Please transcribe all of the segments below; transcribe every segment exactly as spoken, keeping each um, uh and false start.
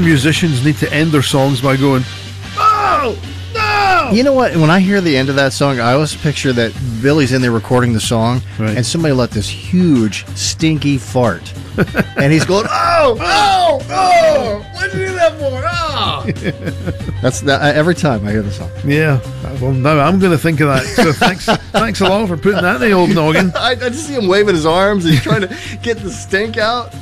musicians need to end their songs by going, "Oh, no!" You know what? When I hear the end of that song, I always picture that Billy's in there recording the song, Right. and somebody let this huge, stinky fart. And he's going, "Oh, oh, oh! What'd you do that for? Oh!" That's that, uh, every time I hear the song. Yeah. Well, now I'm going to think of that. So thanks, thanks a lot for putting that in the old noggin. I, I just see him waving his arms and he's trying to get the stink out.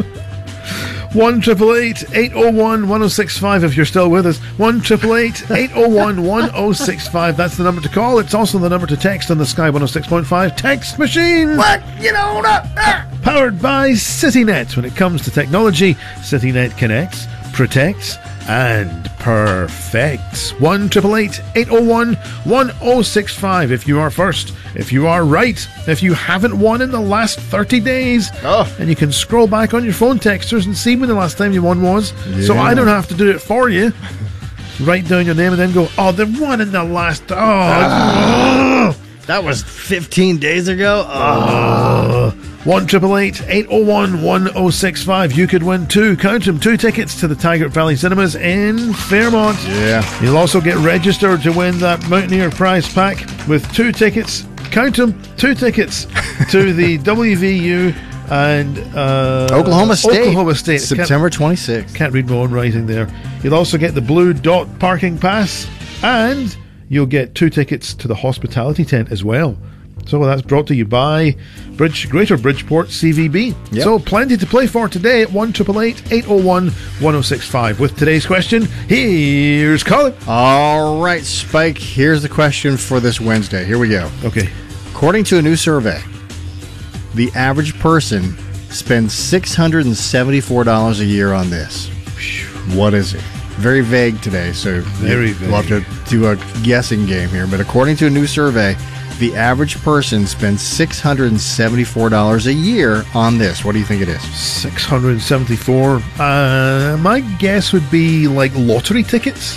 One triple eight eight oh one one oh six five if you're still with us. One triple eight eight oh one one oh six five. That's the number to call. It's also the number to text on the Sky one oh six point five text machine. What? You know, not, ah. Powered by CityNet. When it comes to technology, CityNet connects, protects, and perfects. One triple eight eight oh one one oh six five. If you are first, if you are right, if you haven't won in the last thirty days, Oh. and you can scroll back on your phone texters and see when the last time you won was. So Yeah. I don't have to do it for you. Write down your name and then go, oh, the one in the last. Oh, Ah. That was fifteen days ago. Oh. One triple eight eight oh one one oh six five. You could win two. Count them. Two tickets to the Tiger Valley Cinemas in Fairmont. Yeah. You'll also get registered to win that Mountaineer prize pack with two tickets. Count them. Two tickets to the W V U and uh, Oklahoma State. Oklahoma State. September twenty-sixth. Can't, can't read my own writing there. You'll also get the Blue Dot parking pass, and you'll get two tickets to the hospitality tent as well. So that's brought to you by Bridge Greater Bridgeport C V B. Yep. So plenty to play for today at one eight eight eight oh one one oh six five. With today's question, here's Colin. All right, Spike, here's the question for this Wednesday. Here we go. Okay. According to a new survey, the average person spends six hundred seventy-four dollars a year on this. What is it? Very vague today, so Very we'll have to do a guessing game here. But according to a new survey, the average person spends six hundred seventy-four dollars a year on this. What do you think it is? six hundred seventy-four. Uh, my guess would be like lottery tickets.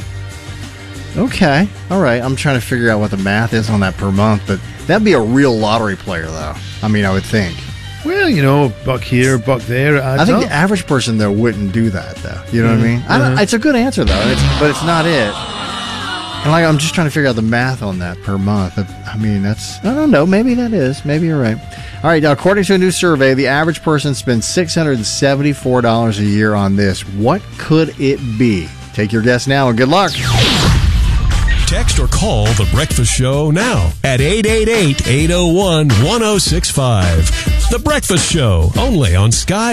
Okay. All right. I'm trying to figure out what the math is on that per month, but that'd be a real lottery player, though. I mean, I would think. Well, you know, buck here, buck there. It adds I think up. the average person, though, wouldn't do that, though. You know Mhm. what I mean? I don't, Mhm. it's a good answer, though, it's, but it's not it. And like, I'm just trying to figure out the math on that per month. I mean, that's, I don't know. Maybe that is. Maybe you're right. All right. Now, according to a new survey, the average person spends six hundred seventy-four dollars a year on this. What could it be? Take your guess now, and good luck. Text or call The Breakfast Show now at eight eight eight eight oh one one oh six five. The Breakfast Show, only on Sky